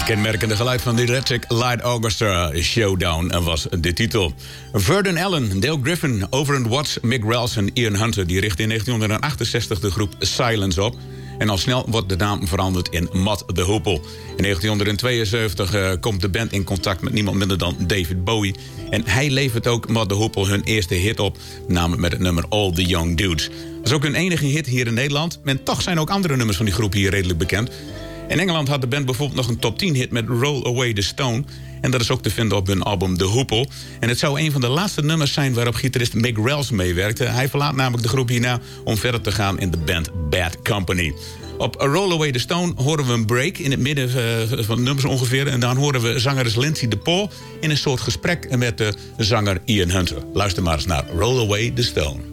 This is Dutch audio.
Het kenmerkende geluid van de Electric Light Orchestra Showdown was de titel. Vernon Allen, Dale Griffin, Overend Watts, Mick Ralphs en Ian Hunter... die richtten in 1968 de groep Silence op. En al snel wordt de naam veranderd in Mott the Hoople. In 1972 komt de band in contact met niemand minder dan David Bowie. En hij levert ook Mott the Hoople hun eerste hit op, namelijk met het nummer All the Young Dudes. Dat is ook hun enige hit hier in Nederland. En toch zijn ook andere nummers van die groep hier redelijk bekend. In Engeland had de band bijvoorbeeld nog een top 10 hit met Roll Away the Stone. En dat is ook te vinden op hun album The Hoople. En het zou een van de laatste nummers zijn waarop gitarist Mick Ralphs meewerkte. Hij verlaat namelijk de groep hierna om verder te gaan in de band Bad Company. Op Roll Away the Stone horen we een break in het midden van de nummers ongeveer. En dan horen we zangeres Lindsay DePaul in een soort gesprek met de zanger Ian Hunter. Luister maar eens naar Roll Away the Stone.